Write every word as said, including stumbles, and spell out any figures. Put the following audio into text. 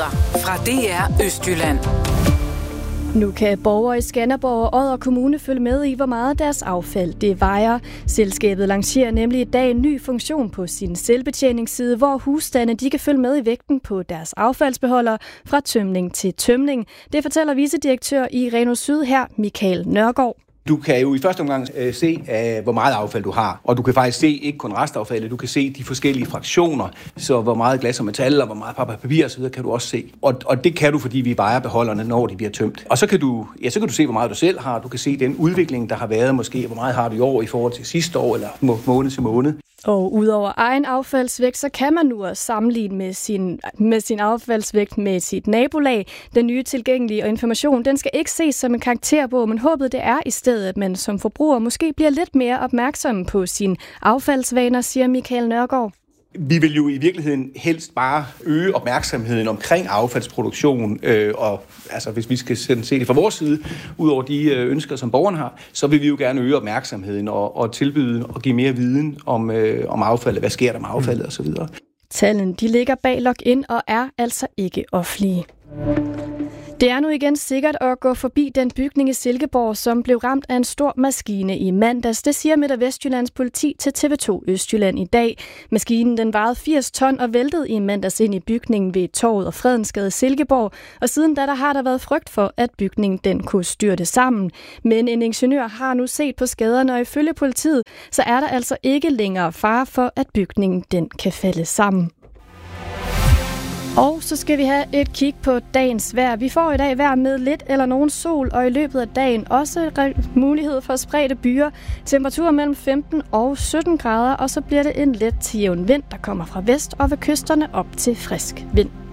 Nyheder fra D R Østjylland. Nu kan borgere i Skanderborg og Odder Kommune følge med i, hvor meget deres affald det vejer. Selskabet lancerer nemlig i dag en ny funktion på sin selvbetjeningsside, hvor husstande de kan følge med i vægten på deres affaldsbeholder fra tømning til tømning. Det fortæller vicedirektør i Reno Syd her, Michael Nørgaard. Du kan jo i første omgang øh, se, øh, hvor meget affald du har, og du kan faktisk se ikke kun restaffaldet, du kan se de forskellige fraktioner, så hvor meget glas og metal, og hvor meget papir osv. kan du også se. Og, og det kan du, fordi vi vejer beholderne, når de bliver tømt. Og så kan du, ja, så kan du se, hvor meget du selv har. Du kan se den udvikling, der har været måske, hvor meget har du i år i forhold til sidste år, eller måned til måned. Og udover egen affaldsvægt, så kan man nu også sammenligne med sin, med sin affaldsvægt med sit nabolag. Den nye tilgængelige information, den skal ikke ses som en karakterbog, men håbet det er i stedet, at man som forbruger måske bliver lidt mere opmærksom på sine affaldsvaner, siger Michael Nørgaard. Vi vil jo i virkeligheden helst bare øge opmærksomheden omkring affaldsproduktion, øh, og altså hvis vi skal se det fra vores side, ud over de øh, ønsker, som borgerne har, så vil vi jo gerne øge opmærksomheden og, og tilbyde og give mere viden om, øh, om affaldet, hvad sker der med affaldet osv. Tallene de ligger bag login og er altså ikke offentlige. Det er nu igen sikkert at gå forbi den bygning i Silkeborg, som blev ramt af en stor maskine i mandags. Det siger Midt- og Vestjyllands politi til T V to Østjylland i dag. Maskinen den vejede firs ton og væltede i mandags ind i bygningen ved Torvet og Fredensgade i Silkeborg. Og siden da der har der været frygt for, at bygningen den kunne styrte sammen. Men en ingeniør har nu set på skaderne, og ifølge politiet, så er der altså ikke længere fare for, at bygningen den kan falde sammen. Og så skal vi have et kig på dagens vejr. Vi får i dag vejr med lidt eller nogen sol, og i løbet af dagen også mulighed for spredte byer. Temperaturer mellem femten og sytten grader, og så bliver det en let til jævn vind, der kommer fra vest og ved kysterne op til frisk vind.